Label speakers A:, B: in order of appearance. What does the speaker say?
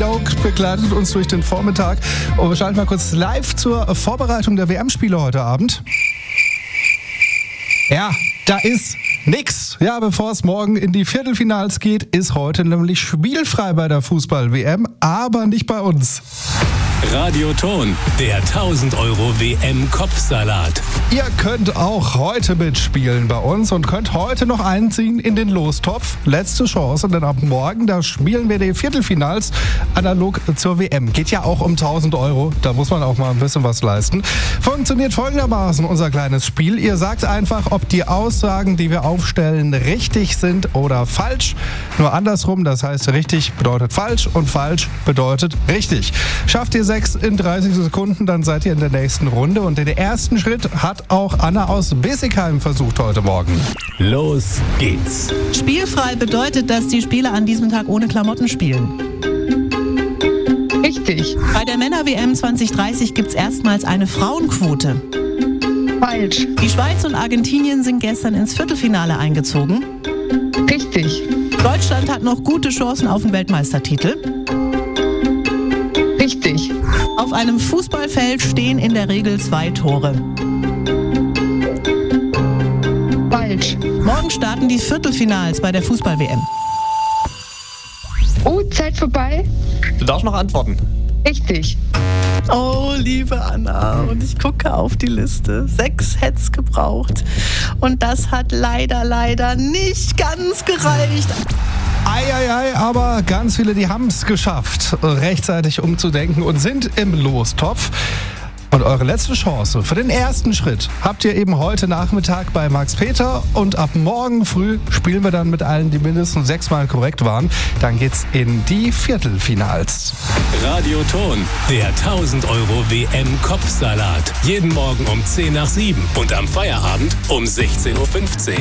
A: Minogue begleitet uns durch den Vormittag. Und wir schalten mal kurz live zur Vorbereitung der WM-Spiele heute Abend. Ja, da ist nix. Ja, bevor es morgen in die Viertelfinals geht, ist heute nämlich spielfrei bei der Fußball-WM, aber nicht bei uns.
B: Radioton, der 1000 € WM-Kopfsalat.
A: Ihr könnt auch heute mitspielen bei uns und könnt heute noch einziehen in den Lostopf. Letzte Chance, denn ab morgen, da spielen wir die Viertelfinals analog zur WM. Geht ja auch um 1000 €, da muss man auch mal ein bisschen was leisten. Funktioniert folgendermaßen unser kleines Spiel. Ihr sagt einfach, ob die Aussagen, die wir aufstellen, richtig sind oder falsch. Nur andersrum, das heißt richtig bedeutet falsch und falsch bedeutet richtig. Schafft ihr 6 in 30 Sekunden, dann seid ihr in der nächsten Runde. Und den ersten Schritt hat auch Anna aus Bessigheim versucht heute Morgen.
B: Los geht's.
C: Spielfrei bedeutet, dass die Spieler an diesem Tag ohne Klamotten spielen.
D: Richtig.
C: Bei der Männer-WM 2030 gibt es erstmals eine Frauenquote.
D: Falsch.
C: Die Schweiz und Argentinien sind gestern ins Viertelfinale eingezogen.
D: Richtig.
C: Deutschland hat noch gute Chancen auf den Weltmeistertitel.
D: Richtig.
C: Auf einem Fußballfeld stehen in der Regel 2 Tore.
D: Falsch.
C: Morgen starten die Viertelfinals bei der Fußball-WM.
D: Oh, Zeit vorbei.
E: Du darfst noch antworten.
D: Richtig.
C: Oh, liebe Anna, und ich gucke auf die Liste. 6 hätte es gebraucht. Und das hat leider nicht ganz gereicht.
A: Eieiei, aber ganz viele, die haben es geschafft, rechtzeitig umzudenken und sind im Lostopf. Und eure letzte Chance für den ersten Schritt habt ihr eben heute Nachmittag bei Max Peter. Und ab morgen früh spielen wir dann mit allen, die mindestens 6 Mal korrekt waren. Dann geht's in die Viertelfinals.
B: Radioton, der 1000 € WM-Kopfsalat. Jeden Morgen um 10 nach 7 und am Feierabend um 16:15 Uhr.